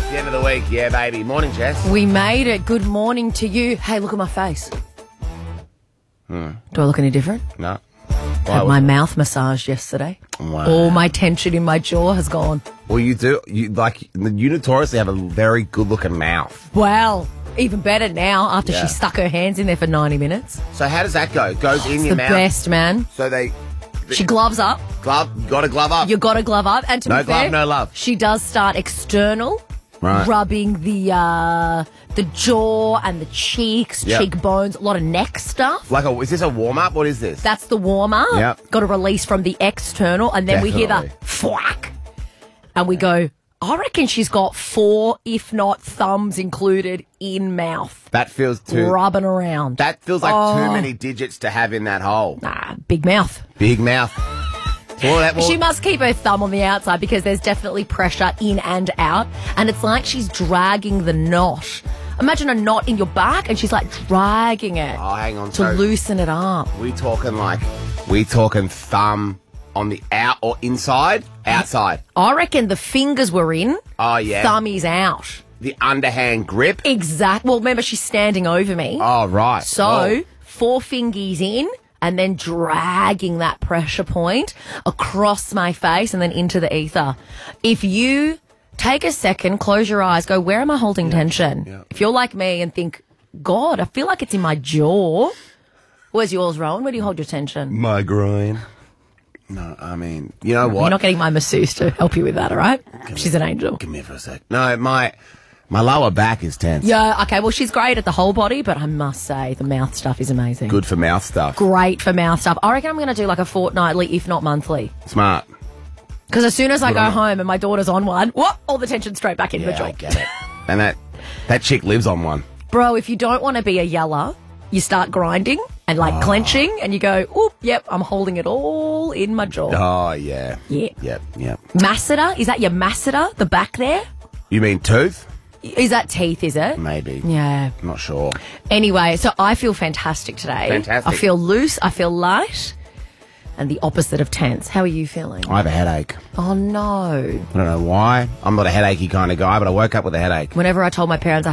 It's the end of the week. Yeah, baby. Morning, Jess. We made it. Good morning to you. Hey, look at my face. Do I look any different? No. Had my mouth massaged yesterday. Wow. All my tension in my jaw has gone. Well, you do. You notoriously have a very good-looking mouth. Well, even better now after Yeah. she stuck her hands in there for 90 minutes. So how does that go? It goes in It's your the mouth. best, man. So She gloves up. glove. You got to glove up. You got to glove up. And to No be fair, glove, no love. She does start external, Right. rubbing the jaw and the cheeks, Yep. cheekbones, a lot of neck stuff. Is this a warm-up? What is this? That's the warmer. Yep. Got to release from the external, and then we hear the Definitely. thwack, and we go, I reckon she's got 4, if not thumbs included, in mouth, That feels too... rubbing around. That feels like too many digits to have in that hole. Nah, big mouth. Big mouth. She must keep her thumb on the outside because there's definitely pressure in and out, and it's like she's dragging the knot. Imagine a knot in your back, and she's like dragging it Oh, hang on. to So loosen it up. we talking thumb on the out or inside? Outside. I reckon the fingers were in. Oh, yeah. Thumb is out. The underhand grip. Exact. Well, remember, she's standing over me. Oh, right. So, 4 fingers in and then dragging that pressure point across my face and then into the ether. If you take a second, close your eyes, go, where am I holding tension? Yeah. If you're like me and think, God, I feel like it's in my jaw. Where's yours, Rowan? Where do you hold your tension? My groin. No, I mean, you know what? You're not getting my masseuse to help you with that, all right? She's an angel. Come here for a sec. No, my lower back is tense. Yeah, okay, well, she's great at the whole body, but I must say the mouth stuff is amazing. Good for mouth stuff. Great for mouth stuff. I reckon I'm going to do like a fortnightly, if not monthly. Smart. Because as soon as I Good go on her. home and my daughter's on one, whoop, all the tension straight back in the Yeah, jaw. I get it. And that chick lives on one. Bro, if you don't want to be a yeller, you start grinding and like clenching and you go, oop, yep, I'm holding it all in my jaw. Oh, yeah. Yeah. Yep. Masseter? Is that your masseter? The back there? You mean tooth? Is that teeth, is it? Maybe. Yeah. I'm not sure. Anyway, so I feel fantastic today. Fantastic. I feel loose. I feel light. And the opposite of tense. How are you feeling? I have a headache. Oh, no. I don't know why. I'm not a headachy kind of guy, but I woke up with a headache. Whenever I told my parents I